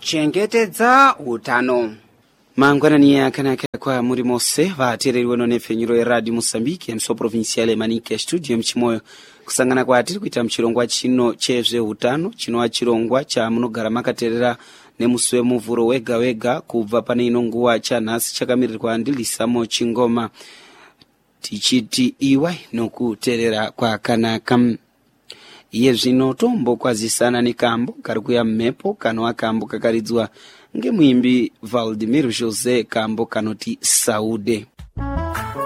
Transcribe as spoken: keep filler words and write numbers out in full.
chengetedza utano. Mangwanani akanaka kwa muri mose vatereriwe nonefenyuro eradio Mosambiki mso provinciale Manika studio mchimoyo kusangana kwa atiri kuita mchirongwa chino chezve utano chino achirongwa cha munogara makaterera nemuswe muvuro wega wega kubva pane inonguwa chanhasi chakamirirwa ndilisamo chingoma tichiti iwai nokuterera kwa kanaka. Iye zvino tombo kwazisana nekambo kari kuya mmepo kanwa kambo kakaridzwa ngemuimbi Valdemiro Jose kambo kanoti Saude.